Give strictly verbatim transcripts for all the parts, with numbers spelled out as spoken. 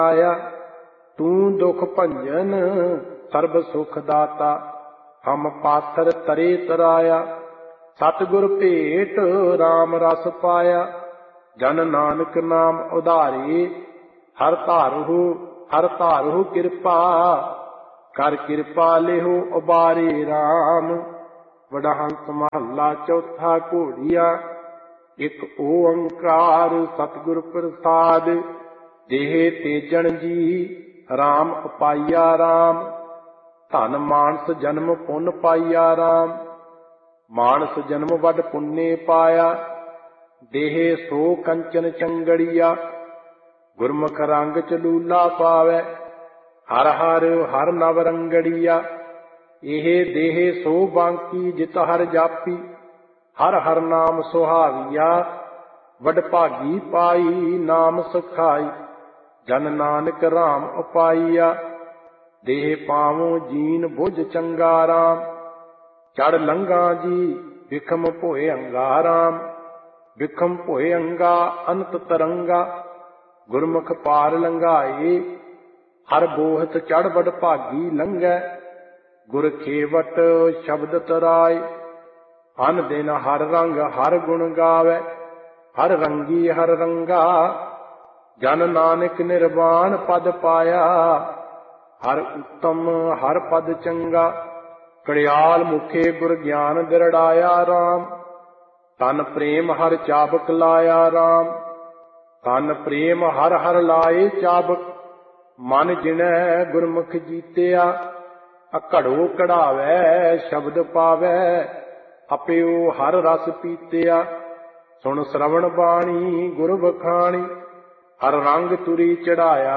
आया। तू दुख भंजन सर्ब सुख दाता, हम पाथर तरे तराया। सतगुर भेट राम रस पाया, जन नानक नाम उधारे। हर धारहु हर धारहु कृपा, कर कृपा लेहो उबारे राम। वडहंस महला चौथा घोड़िया, एक ओंकार सतगुर प्रसाद। देह तेजन जी राम उपाया राम, धन मानस जन्म पुन पाइया राम। मानस जन्म वड पुण्य पाया, देह सो कंचन चंगड़िया। गुरमुख रंग चलूला पावै, हर हर हर नव रंगड़िया। एह देह सो बांकी जित हर जापी, हर हर नाम सुहाविया। वड भागी पाई नाम सखाई, जन नानक राम उपाइया। देह पावों जीन बुझ चंगा राम, चढ़ लंगा जी बिखम भोए अंगा राम। बिखम भोए अंगा अनंत तरंगा, गुरमुख पार लंघाए। हर बोहत चढ़ बड़ भागी लंघै, गुर खेवट शब्द तराए। अन दिन हर रंग हर गुण गावै, हर रंगी हर रंगा। जन नानक निर्वाण पद पाया, हर उत्तम हर पद चंगा। कड़ियाल मुखे गुर ज्ञान दिरड़ाया राम, तन प्रेम हर चाबक लाया राम। तन प्रेम हर हर लाए चाबक, मन जिनै गुरमुख जीतिया। अकड़ो कढ़ावै शब्द पावै, अपियो हर रस पीतिया। सुन श्रवण बाणी गुर बखानी, हर रंग तुरी चढ़ाया।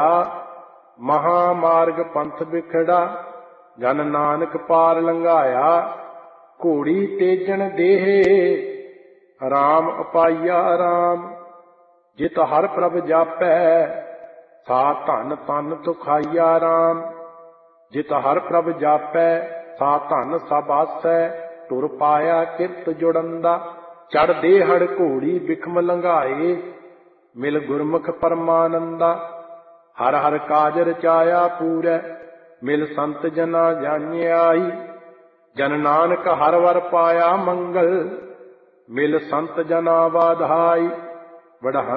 महामार्ग पंथ बिखड़ा, जन नानक पार लंघाया। घोड़ी तेजन देह राम उपाइया राम, जित हर प्रभ जापै सा धन तन तुखाइया राम। जित हर प्रभ जापै सा धन सब आसै, तुर पाया किरत जुड़ंदा। चढ़ देहड़ घोड़ी बिखम लंघाए, मिल गुरमुख परमानंदा। हर हर काज रचाया पूरै, मिल संत जना जाने आई। जन नानक हर वर पाया मंगल, मिल संत जना वाधाई। वडहंस